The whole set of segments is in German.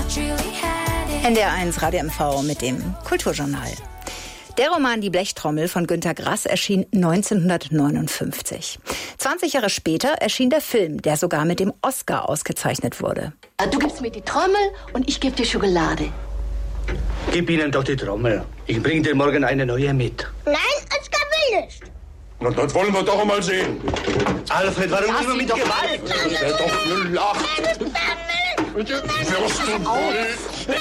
NDR1 Radio MV mit dem Kulturjournal. Der Roman Die Blechtrommel von Günter Grass erschien 1959. 20 Jahre später erschien der Film, der sogar mit dem Oscar ausgezeichnet wurde. Du gibst mir die Trommel und ich gebe dir Schokolade. Gib ihnen doch die Trommel. Ich bring dir morgen eine neue mit. Nein, Oskar will nicht. Na, das wollen wir doch mal sehen. Alfred, warum immer mit Gewalt? Das wäre doch gelacht. Wirst du wohl?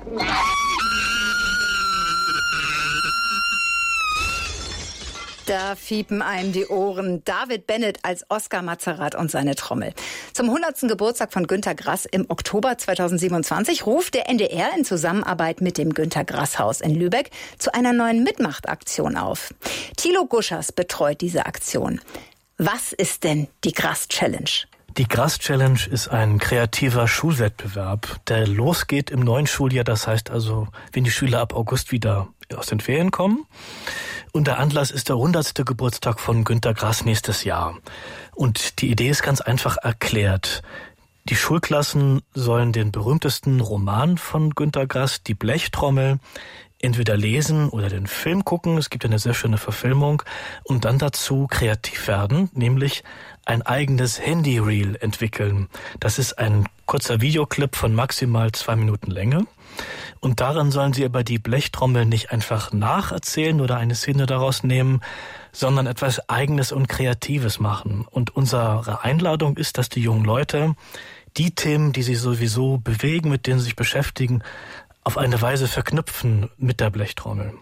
Da fiepen einem die Ohren. David Bennett als Oskar Mazerat und seine Trommel. Zum 100. Geburtstag von Günter Grass im Oktober 2027 ruft der NDR in Zusammenarbeit mit dem Günter-Grass-Haus in Lübeck zu einer neuen Mitmachtaktion auf. Thilo Guschers betreut diese Aktion. Was ist denn die Grass-Challenge? Die Grass-Challenge ist ein kreativer Schulwettbewerb, der losgeht im neuen Schuljahr. Das heißt also, wenn die Schüler ab August wieder aus den Ferien kommen. Und der Anlass ist der 100. Geburtstag von Günter Grass nächstes Jahr. Und die Idee ist ganz einfach erklärt. Die Schulklassen sollen den berühmtesten Roman von Günter Grass, Die Blechtrommel, entweder lesen oder den Film gucken. Es gibt eine sehr schöne Verfilmung. Und dann dazu kreativ werden, nämlich ein eigenes Handy-Reel entwickeln. Das ist ein kurzer Videoclip von maximal 2 Minuten Länge. Und darin sollen sie aber die Blechtrommel nicht einfach nacherzählen oder eine Szene daraus nehmen, sondern etwas Eigenes und Kreatives machen. Und unsere Einladung ist, dass die jungen Leute die Themen, die sie sowieso bewegen, mit denen sie sich beschäftigen, auf eine Weise verknüpfen mit der Blechtrommel.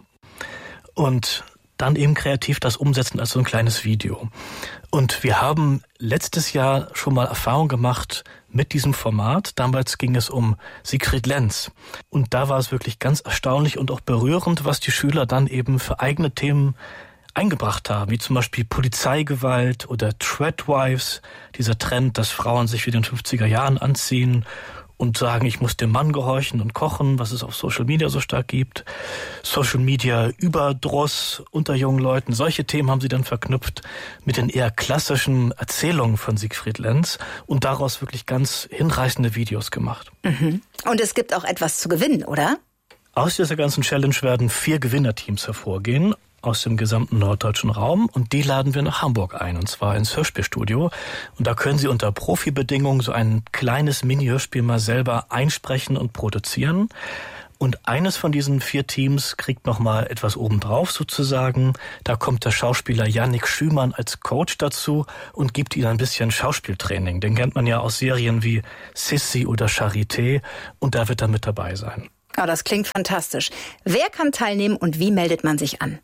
Und dann eben kreativ das umsetzen als so ein kleines Video. Und wir haben letztes Jahr schon mal Erfahrung gemacht mit diesem Format. Damals ging es um Siegfried Lenz. Und da war es wirklich ganz erstaunlich und auch berührend, was die Schüler dann eben für eigene Themen eingebracht haben, wie zum Beispiel Polizeigewalt oder Treadwives, dieser Trend, dass Frauen sich wie in den 50er Jahren anziehen und sagen, ich muss dem Mann gehorchen und kochen, was es auf Social Media so stark gibt. Social Media Überdruss unter jungen Leuten. Solche Themen haben sie dann verknüpft mit den eher klassischen Erzählungen von Siegfried Lenz und daraus wirklich ganz hinreißende Videos gemacht. Mhm. Und es gibt auch etwas zu gewinnen, oder? Aus dieser ganzen Challenge werden 4 Gewinnerteams hervorgehen aus dem gesamten norddeutschen Raum und die laden wir nach Hamburg ein, und zwar ins Hörspielstudio. Und da können Sie unter Profibedingungen so ein kleines Mini-Hörspiel mal selber einsprechen und produzieren. Und eines von diesen 4 Teams kriegt nochmal etwas obendrauf sozusagen. Da kommt der Schauspieler Yannick Schümann als Coach dazu und gibt ihnen ein bisschen Schauspieltraining. Den kennt man ja aus Serien wie Sissi oder Charité und da wird er mit dabei sein. Oh, das klingt fantastisch. Wer kann teilnehmen und wie meldet man sich an?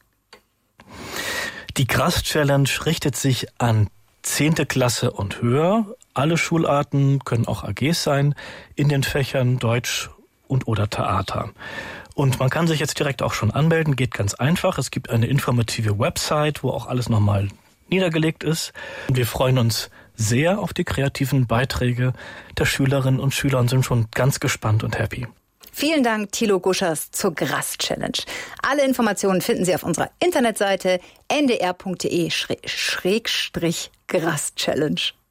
Die Grass-Challenge richtet sich an 10. Klasse und höher. Alle Schularten können auch AGs sein in den Fächern Deutsch und oder Theater. Und man kann sich jetzt direkt auch schon anmelden, geht ganz einfach. Es gibt eine informative Website, wo auch alles nochmal niedergelegt ist. Und wir freuen uns sehr auf die kreativen Beiträge der Schülerinnen und Schüler und sind schon ganz gespannt und happy. Vielen Dank, Thilo Guschers, zur Grass-Challenge. Alle Informationen finden Sie auf unserer Internetseite ndr.de/Grass-Challenge.